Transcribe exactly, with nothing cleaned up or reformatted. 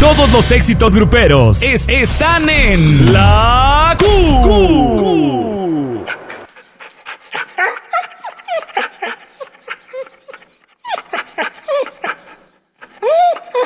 Todos los éxitos gruperos es- están en La Q.